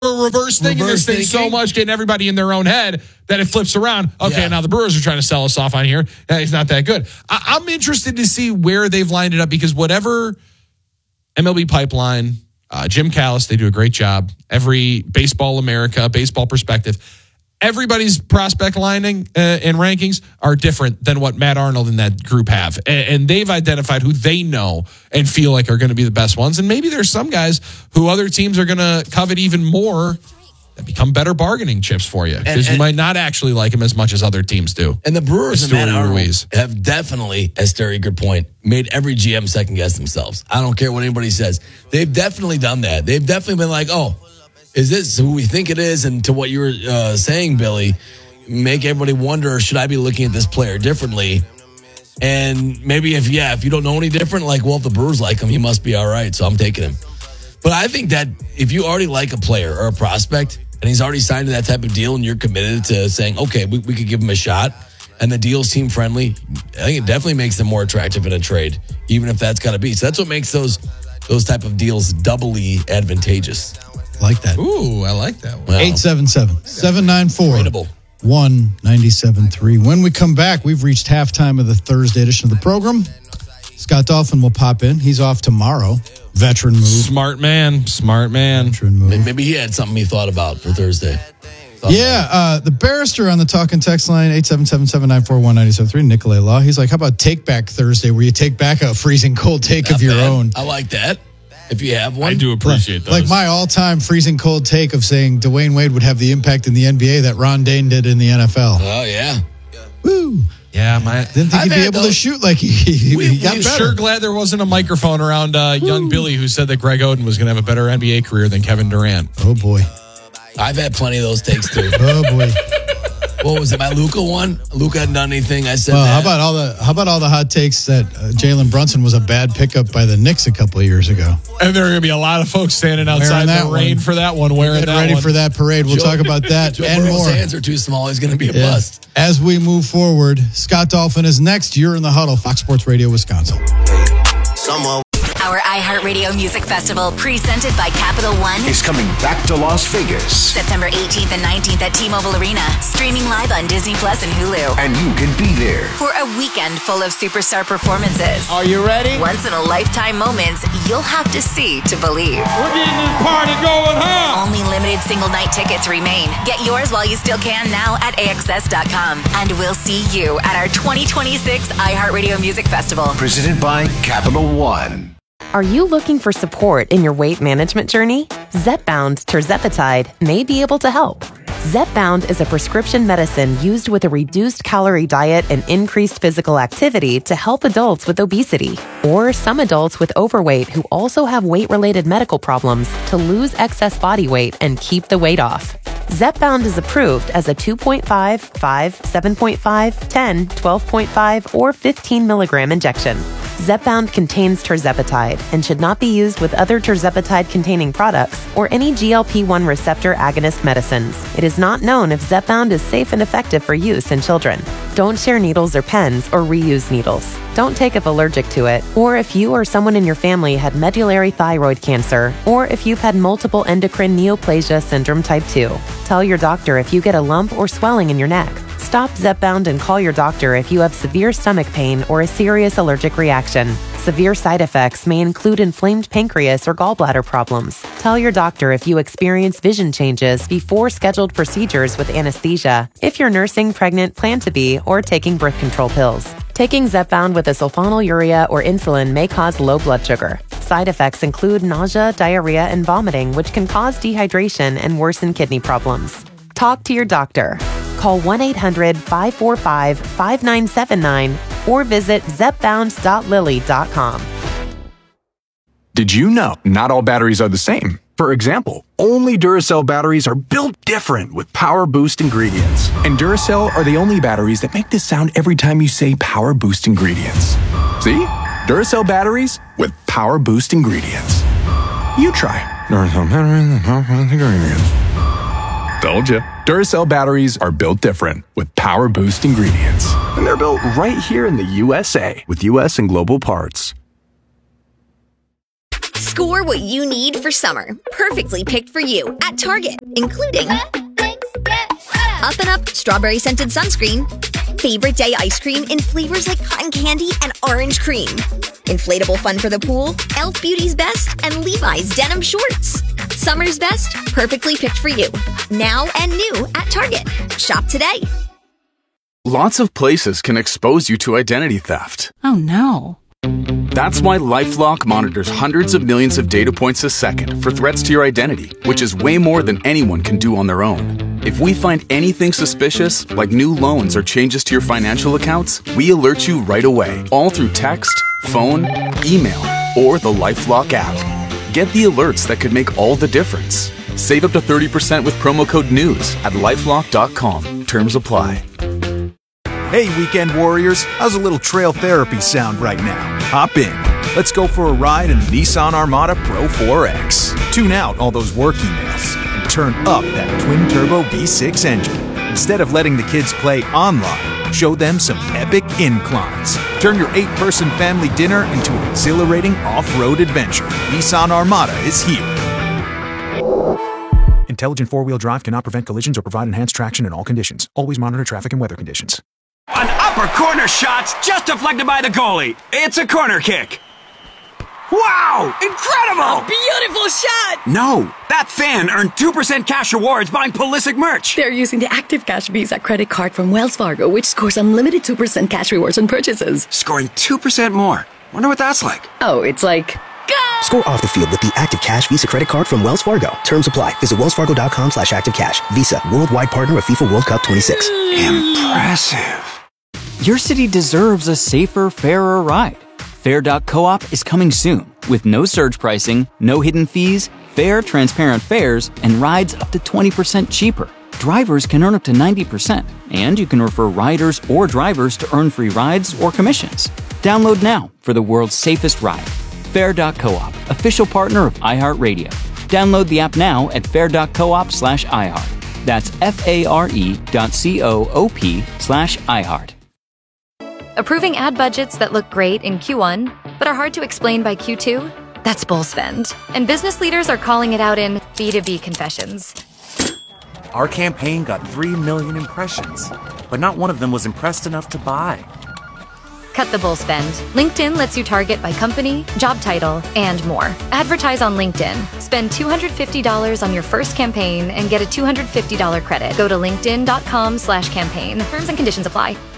reverse thinking this thing so much, getting everybody in their own head that it flips around. Okay, now the Brewers are trying to sell us off on here. It's not that good. I'm interested to see where they've lined it up because whatever MLB pipeline, Jim Callis, they do a great job. Every Baseball America, Baseball Perspective, everybody's prospect lining and rankings are different than what Matt Arnold and that group have. And they've identified who they know and feel like are going to be the best ones. And maybe there's some guys who other teams are going to covet even more that become better bargaining chips for you because you might not actually like them as much as other teams do. And the Brewers and Matt Arnold have definitely, as Terry, good point, made every GM second guess themselves. I don't care what anybody says. They've definitely done that. They've definitely been like, oh, is this who we think it is? And to what you were saying, Billy, make everybody wonder, should I be looking at this player differently? And maybe if you don't know any different, like, well, if the Brewers like him, he must be all right, so I'm taking him. But I think that if you already like a player or a prospect and he's already signed to that type of deal and you're committed to saying, okay, we could give him a shot and the deal's team friendly, I think it definitely makes them more attractive in a trade, even if that's got to be. So that's what makes those type of deals doubly advantageous. Like that. Ooh, I like that one. Wow. 877-794-1973. When we come back, we've reached halftime of the Thursday edition of the program. Scott Dolphin will pop in. He's off tomorrow. Veteran move. Smart man. Veteran move. Maybe he had something he thought about for Thursday. The barrister on the talk and text line, 877-794-1973, Nicolay Law. He's like, how about Take Back Thursday, where you take back a freezing cold take of your own? I like that. If you have one. I do appreciate those. Like my all-time freezing cold take of saying Dwayne Wade would have the impact in the NBA that Ron Dane did in the NFL. Oh, yeah. Woo. Yeah, didn't think he'd be able to shoot like he got better. Sure glad there wasn't a microphone around young Billy who said that Greg Oden was going to have a better NBA career than Kevin Durant. Oh, boy. I've had plenty of those takes, too. Oh, boy. What was it, my Luka one? Luka hadn't done anything. I said that. How about all the hot takes that Jalen Brunson was a bad pickup by the Knicks a couple of years ago? And there are going to be a lot of folks standing outside the rain for that one. Get ready for that parade. We'll talk about that and more. His hands are too small. He's going to be a bust. As we move forward, Scott Dolphin is next. You're in the huddle, Fox Sports Radio, Wisconsin. Our iHeartRadio Music Festival, presented by Capital One, is coming back to Las Vegas. September 18th and 19th at T-Mobile Arena, streaming live on Disney Plus and Hulu. And you can be there for a weekend full of superstar performances. Are you ready? Once-in-a-lifetime moments you'll have to see to believe. We're getting this party going, huh? Only limited single-night tickets remain. Get yours while you still can now at AXS.com. And we'll see you at our 2026 iHeartRadio Music Festival. Presented by Capital One. Are you looking for support in your weight management journey? Zepbound tirzepatide may be able to help. Zepbound is a prescription medicine used with a reduced calorie diet and increased physical activity to help adults with obesity or some adults with overweight who also have weight-related medical problems to lose excess body weight and keep the weight off. Zepbound is approved as a 2.5, 5, 7.5, 10, 12.5, or 15 milligram injection. Zepbound contains tirzepatide and should not be used with other tirzepatide-containing products or any GLP-1 receptor agonist medicines. It is not known if Zepbound is safe and effective for use in children. Don't share needles or pens or reuse needles. Don't take if allergic to it, or if you or someone in your family had medullary thyroid cancer, or if you've had multiple endocrine neoplasia syndrome type 2. Tell your doctor if you get a lump or swelling in your neck. Stop Zepbound and call your doctor if you have severe stomach pain or a serious allergic reaction. Severe side effects may include inflamed pancreas or gallbladder problems. Tell your doctor if you experience vision changes before scheduled procedures with anesthesia, if you're nursing, pregnant, plan to be, or taking birth control pills. Taking Zepbound with a sulfonylurea or insulin may cause low blood sugar. Side effects include nausea, diarrhea, and vomiting, which can cause dehydration and worsen kidney problems. Talk to your doctor. Call 1-800-545-5979 or visit zepbound.lilly.com. Did you know not all batteries are the same? For example, only Duracell batteries are built different with Power Boost ingredients. And Duracell are the only batteries that make this sound every time you say Power Boost ingredients. See? Duracell batteries with Power Boost ingredients. You try Duracell batteries with Power Boost ingredients. Told you. Duracell batteries are built different with Power Boost ingredients. And they're built right here in the USA with US and global parts. Score what you need for summer. Perfectly picked for you at Target, including Up and Up Strawberry Scented Sunscreen, Favorite Day Ice Cream in flavors like cotton candy and orange cream, Inflatable Fun for the Pool, Elf Beauty's Best, and Levi's Denim Shorts. Summer's best, perfectly picked for you. Now and new at Target. Shop today. Lots of places can expose you to identity theft. Oh no. That's why LifeLock monitors hundreds of millions of data points a second for threats to your identity, which is way more than anyone can do on their own. If we find anything suspicious, like new loans or changes to your financial accounts, we alert you right away, all through text, phone, email, or the LifeLock app. Get the alerts that could make all the difference. Save up to 30% with promo code NEWS at LifeLock.com. Terms apply. Hey, weekend warriors, how's a little trail therapy sound right now? Hop in. Let's go for a ride in the Nissan Armada Pro 4X. Tune out all those work emails and turn up that twin-turbo V6 engine. Instead of letting the kids play online, show them some epic inclines. Turn your 8-person family dinner into an exhilarating off-road adventure. Nissan Armada is here. Intelligent four-wheel drive cannot prevent collisions or provide enhanced traction in all conditions. Always monitor traffic and weather conditions. An upper corner shot's just deflected by the goalie. It's a corner kick. Wow! Incredible! A beautiful shot! No, that fan earned 2% cash rewards buying Pulisic merch. They're using the Active Cash Visa credit card from Wells Fargo, which scores unlimited 2% cash rewards on purchases. Scoring 2% more. Wonder what that's like. Oh, it's like... Go! Score off the field with the Active Cash Visa credit card from Wells Fargo. Terms apply. Visit wellsfargo.com/activecash. Visa, worldwide partner of FIFA World Cup 26. Impressive. Your city deserves a safer, fairer ride. Fair.coop is coming soon with no surge pricing, no hidden fees, fair, transparent fares, and rides up to 20% cheaper. Drivers can earn up to 90%, and you can refer riders or drivers to earn free rides or commissions. Download now for the world's safest ride. Fair.coop, official partner of iHeartRadio. Download the app now at fair.coop/iHeart. That's FARE.coop/iHeart. Approving ad budgets that look great in Q1, but are hard to explain by Q2? That's bull spend. And business leaders are calling it out in B2B confessions. Our campaign got 3 million impressions, but not one of them was impressed enough to buy. Cut the bull spend. LinkedIn lets you target by company, job title, and more. Advertise on LinkedIn. Spend $250 on your first campaign and get a $250 credit. Go to linkedin.com/campaign. Terms and conditions apply.